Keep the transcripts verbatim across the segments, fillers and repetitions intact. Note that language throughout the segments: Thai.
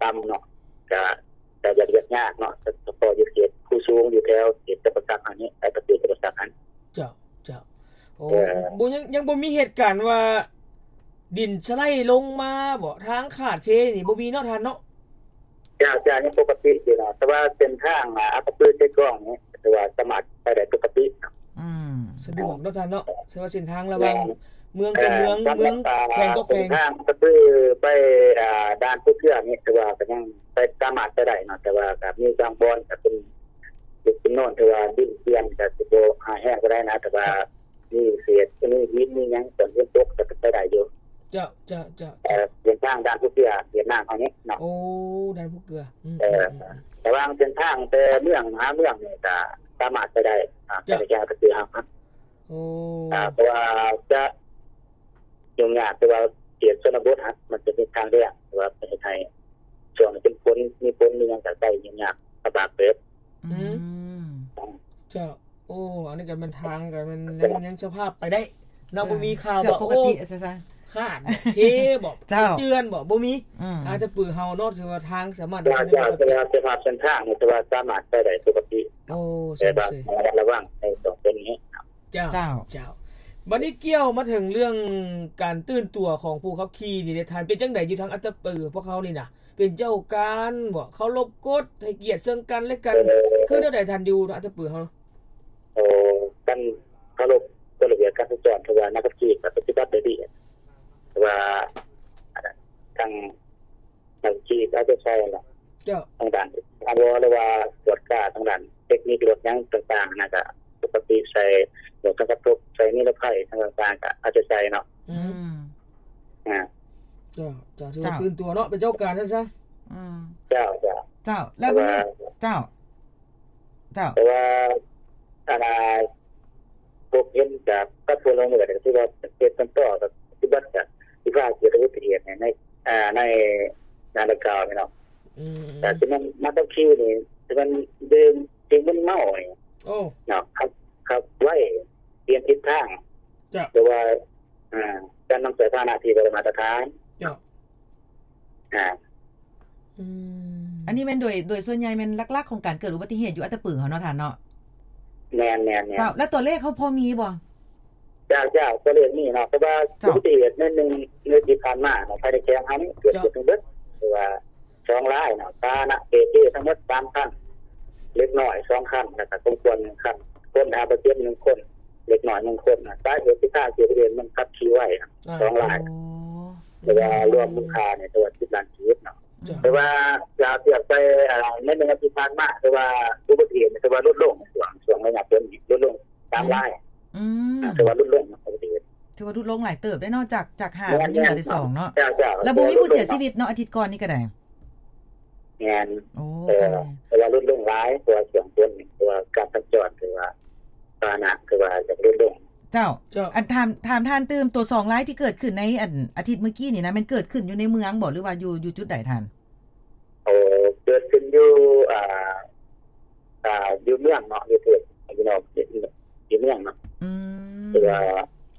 ต่ำเนาะก็แต่อย่าเรียกยากเนาะเฉพาะอยู่เขตผู้สูงอยู่แถวเขตจังหวัดตากอันนี้ไอ้ประตูจังหวัดตากอันเจ้าเจ้าโอ้บ่ยังยังบ่มีเหตุการณ์ว่าดินสไลด์ลงมาบ่ทางขาดเพนี่บ่มีเนาะท่านเนาะจ้าจ้านี่ปกติอยู่เนาะแต่ว่าเส้นทางอ่ะอัปเปอร์ใช้กล้องนี่แต่ว่าสามารถไปได้ปกติอืมสะดวกเนาะท่านเนาะใช่ว่าเส้นทางระหว่างเมืองกับเมืองเมืองแขวงกับแขวงทางอัปเปอร์ไปอ่าด่านผู้เชื่อนี่แต่ว่าก็ยังไปสามารถไปได้เนาะแต่ว่าก็มีบางบ่อนก็เป็นเป็นโน่นแต่ว่าดินเปลี่ยนก็สิบ่หาแห้งก็ได้นะแต่ว่านี่เสียนี่หินนี่ยังฝนตกก็ไปได้อยู่เจ้าเจ้าเจ้าเอ่อเส้นทางด่านผู้เชื่อเวียดนามเฮานี่เนาะโอ้ด่านผู้เกลืออืมเออแต่ว่าเส้นทางแต่เมืองหาเมืองนี่ก็สามารถไปได้อ่าไปได้ก็คือครับโอ้อ่าเพราะว่าจะยุ่งยากแต่ว่าเขตชนบทฮะมันจะเป็นทางเลือกแต่ว่าประเทศไทยช่วงนี้เป็นคนมีคนมีหยังก็ได้ยุ่งยากลำบากเด้ออืมเจ้าโอ้อันนี้ก็มันทางก็มันยังยังสภาพไปได้เนาะบ่มีข่าวว่าปกติซะๆขาดเทบ่เตือนบ่บ่มีอาจจะปื้อเฮาเนาะถือว่าทางสามารถจะจะสภาพเส้นทางแต่ว่าสามารถไปได้ปกติโอ้แต่ว่าระวังในสองตัวนี้เจ้าเจ้าเจ้าบัดนี้เกี่ยวมาถึงเรื่องการตื่นตัวของผู้ขับขี่นี่ได้ทานเป็นจังได๋อยู่ทางอัตตปือพวกเขานี่น่ะเป็นเจ้าการบ่เคารพกฎให้เกียรติซึ่งกันและกันคือแนวใดท่านอยู่อัตตปือเฮาโอ้กันเคารพกฎระเบียบการจราจรเพราะว่านักขับขี่ก็ปฏิบัติได้ดีแต่ว่าทางทางขี่ก็จะใช้ล่ะเจ้าทางด้านทางวอหรือว่าตรวจการทางด้านเทคนิครถยังต่างๆน่ะก็ปกติใช้หมวกกันน็อกใช้นิรภัยต่างๆก็อาจจะใช้เนาะอืมอ่าเจ้าเจ้าถือว่าตื่นตัวเนาะเป็นเจ้าการซะๆอืมเจ้าเจ้าเจ้าแล้ววันนี้เจ้าเจ้าแต่ว่าถ้าได้พวกเห็นจากก็ตัวลงเลยก็คือว่าเฮ็ดต่อกับปฏิบัติกับที่ว่าเกี่ยวกับอุบัติเหตุในอ่าในนาฬิกาเนาะอืมแต่ที่มันมาต้องคิวนี่ที่มันเดินจริงมันเมานี่โอ้เนาะครับครับไว้เปลี่ยนทิศทางจ้ะแต่ว่าอ่าการนำสาธารณะที่บ่มาตรฐานจ้ะอ่าอืมอันนี้แม่นโดยโดยส่วนใหญ่แม่นหลักๆของการเกิดอุบัติเหตุอยู่อัตตปือเฮาเนาะท่านเนาะแม่นๆๆเจ้าแล้วตัวเลขเขาพอมีบ่จ้าๆตัวเลขนี่เนาะเพราะว่าอุบัติเหตุในหนึ่งในที่ผ่านมาเนาะภายในแขวงเฮานี่เกิดขึ้นเบิดคือว่าสองรายเนาะตานะเอเอทั้งหมดสามคันเล็กน้อยสองคันแล้วก็สมควรหนึ่งคันคนอาบาดเจ็บหนึ่งคนเล็กน้อยหนึ่งคนน่ะสาเหตุที่ฆ่าเสียชีวิตมันขับขี่ไว้สองรายแต่ว่ารวมมูลค่าเนี่ยตัวสิบล้านชีวิตเนาะแต่ว่าจะเทียบไปอ่าในหนึ่งที่ผ่านมาแต่ว่าอุบัติเหตุแต่ว่าลดลงช่วงช่วงระยะเพิ่นลดลงตามรายอืมแต่ว่าลดลงอุบัติเหตุถือว่าลดลงหลายเติบได้เนาะจากจากห้ามันยังเหลือได้สองเนาะจ้าๆแล้วบ่มีผู้เสียชีวิตเนาะอาทิตย์ก่อนนี่ก็ได้แม่นโอ้เออเวลาลดลงหลายตัวเสียงต้นตัวการสัญจรคือว่าปานะคือว่าจะลดลงเจ้าอันถามถามท่านตื่มตัวสองรายที่เกิดขึ้นในอันอาทิตย์เมื่อกี้นี่นะมันเกิดขึ้นอยู่ในเมืองบ่หรือว่าอยู่อยู่จุดใดท่านโอ้เกิดขึ้นอยู่อ่าอ่าอยู่เมืองเนาะอยู่เถิดพี่น้องอยู่เมืองเนาะอืมคือว่า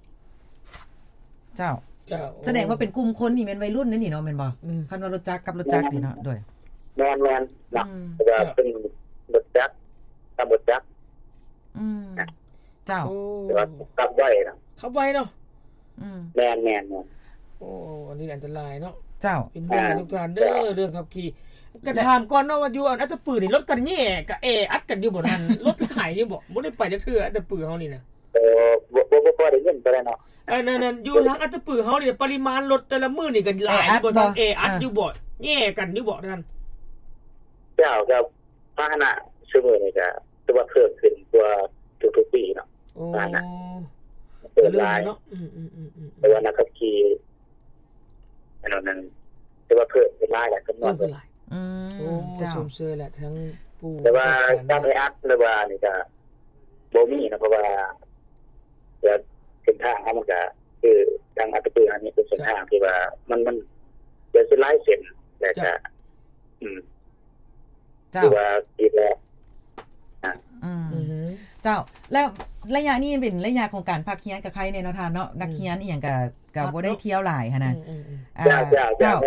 เจ้าแสดงว่าเป็นกลุ่มคนนี่แม่นวัยรุ่นนั่นนี่เนาะแม่นบ่คันว่ารถจักรกับรถจักรนี่เนาะด้วยแม่นๆเนาะคือว่าเป็นรถจักรกับรถจักรอืมเจ้าคือว่าขับไว้เนาะขับไว้เนาะอืมแม่นๆโอ้อันนี้อันตรายเนาะเจ้าเป็นห่วงทุกท่านเด้อเรื่องขับขี่ก็ถามก่อนเนาะว่าอยู่อัตตปือนี่รถกันแย่ก็แออัดกันอยู่บ่ทันรถหายนี่บ่บ่ได้ไปจักเทื่ออัตตปือเฮานี่น่ะเออบ่บ่บ่ได้ยินไปแล้วเนาะเออนั่นๆอยู่ทางอัตตปือเฮานี่ปริมาณรถแต่ละมื้อนี่ก็หลายบ่ทันแออัดอยู่บ่แย่กันอยู่บ่ท่านเจ้าก็พาหนะชั่วโมงนี่ก็ตัวเพิ่มขึ้นกว่าทุกๆปีเนาะพาหนะเพิ่มหลายเนาะอือๆๆๆแต่ว่านักขับขี่อันนั้นตัวเพิ่มหลายแหละจำนวนหลายอืมโอ้สมเชยแหละทั้งผู้แต่ว่าการให้อัดหรือว่านี่ก็บ่มีนะเพราะว่าจะเส้นทางมันก็คือทางอัตตปืออันนี้เป็นเส้นทางที่ว่ามันมันจะสิหลายเส้นแล้วก็อืมเจ้าว่าอีกแล้วอ่าอืมเจ้าแล้วระยะนี้เป็นระยะของการพักเฮียนกับใครในเนาะท่านเนาะนักเฮียนอีหยังก็ก็บ่ได้เที่ยวหลายหั่นน่ะอ่าเจ้า